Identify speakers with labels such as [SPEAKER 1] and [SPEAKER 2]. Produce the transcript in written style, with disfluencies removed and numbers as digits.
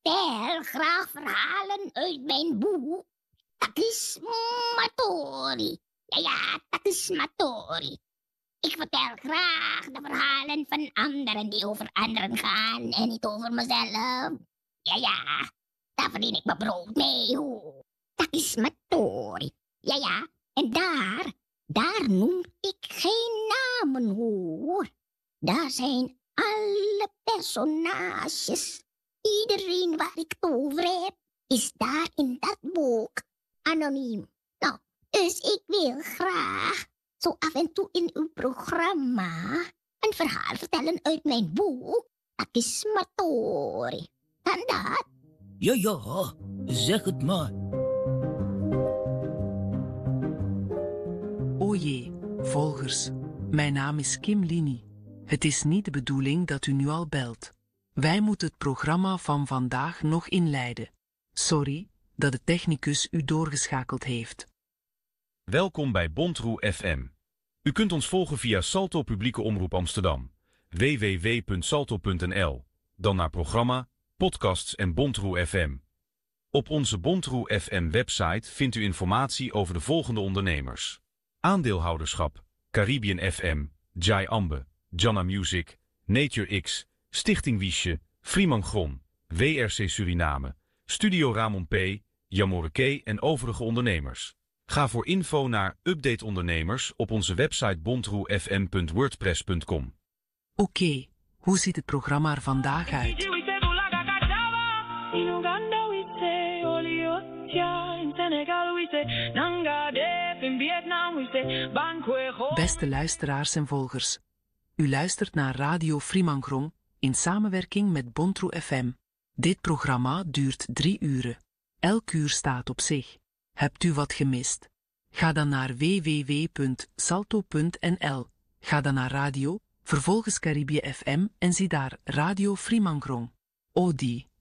[SPEAKER 1] vertel graag verhalen uit mijn boek. Takismatori. Ja, Takismatori. Ik vertel graag de verhalen van anderen die over anderen gaan en niet over mezelf. Ja, daar verdien ik mijn brood mee, hoor. Takismatori. Ja, en daar noem ik geen namen, hoor. Daar zijn alle personages. Iedereen waar ik het over heb, is daar in dat boek anoniem. Nou, dus ik wil graag zo af en toe in uw programma een verhaal vertellen uit mijn boek. Takismatori. Kan dat?
[SPEAKER 2] Ja, zeg het maar.
[SPEAKER 3] O jee, volgers. Mijn naam is Kim Lini. Het is niet de bedoeling dat u nu al belt. Wij moeten het programma van vandaag nog inleiden. Sorry dat de technicus u doorgeschakeld heeft.
[SPEAKER 4] Welkom bij Bontroe FM. U kunt ons volgen via Salto Publieke Omroep Amsterdam, www.salto.nl, dan naar programma, podcasts en Bontroe FM. Op onze Bontroe FM website vindt u informatie over de volgende ondernemers: aandeelhouderschap, Caribbean FM, Jai Ambe, Janna Music, Nature X, Stichting Wiesje, Freeman Gron, WRC Suriname, Studio Ramon P, Jamoreke en overige ondernemers. Ga voor info naar Update Ondernemers op onze website bontroefm.wordpress.com.
[SPEAKER 3] Oké, hoe ziet het programma er vandaag uit? Beste luisteraars en volgers, u luistert naar Radio Freeman in samenwerking met Bontroe FM. Dit programma duurt 3 uren. Elk uur staat op zich. Hebt u wat gemist? Ga dan naar www.salto.nl. Ga dan naar radio, vervolgens Caribbean FM en zie daar Radio Freeman. Odi.